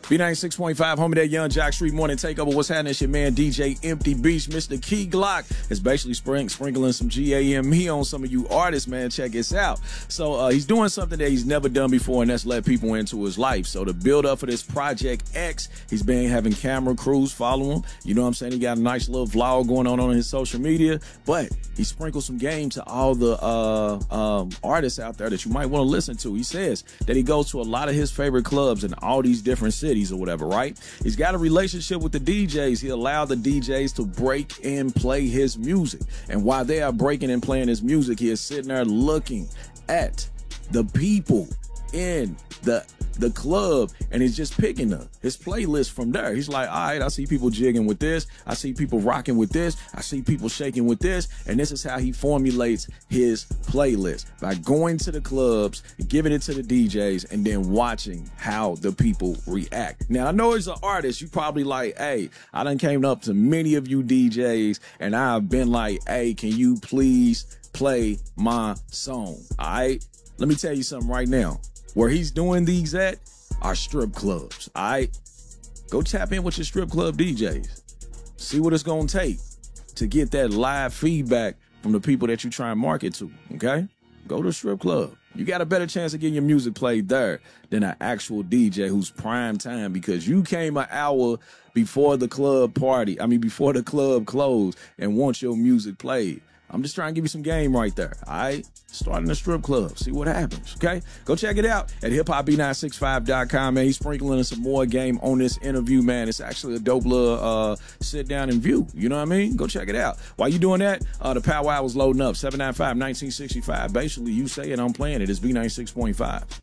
B96.5, home of that Young Jock Street Morning Takeover. What's happening? It's your man, DJ Empty Beach. Mr. Key Glock is basically sprinkling some GAME on some of you artists, man. Check this out. So he's doing something that he's never done before, and that's let people into his life. So to build up for this Project X, he's been having camera crews follow him. You know what I'm saying? He got a nice little vlog going on his social media, but he sprinkled some game to all the artists out there that you might want to listen to. He says that he goes to a lot of his favorite clubs in all these different cities or whatever, right? He's got a relationship with the DJs. He allowed the DJs to break and play his music. And while they are breaking and playing his music, he is sitting there looking at the people in the club, and he's just picking his playlist from there. He's like, all right, I see people jigging with this. I see people rocking with this. I see people shaking with this. And this is how he formulates his playlist, by going to the clubs, giving it to the DJs, and then watching how the people react. Now, I know as an artist, you probably like, hey, I done came up to many of you DJs, and I've been like, hey, can you please play my song? All right? Let me tell you something right now. Where he's doing these at are strip clubs, all right? Go tap in with your strip club DJs. See what it's going to take to get that live feedback from the people that you try and market to, okay? Go to a strip club. You got a better chance of getting your music played there than an actual DJ who's prime time, because you came an hour before the club before the club closed and want your music played. I'm just trying to give you some game right there, all right? Start in a strip club. See what happens, okay? Go check it out at hiphop965.com, man. He's sprinkling some more game on this interview, man. It's actually a dope little sit down and view. You know what I mean? Go check it out. While you doing that, the Power Hour's loading up. 795-1965. Basically, you say it, I'm playing it. It's B96.5.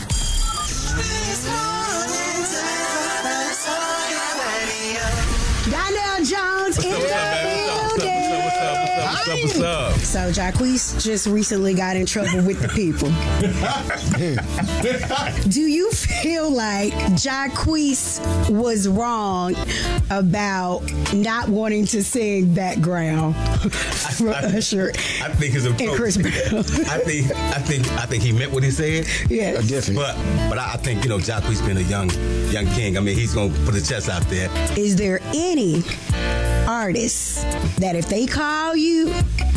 Donnell Jones in the building. What's up? So Jacquees just recently got in trouble with the people. Do you feel like Jacquees was wrong about not wanting to sing background for Usher I think his approach, and Chris Brown? I think he meant what he said. Yeah, definitely. But I think Jacquees being a young king. I mean, he's gonna put his chest out there. Is there any artists that if they call you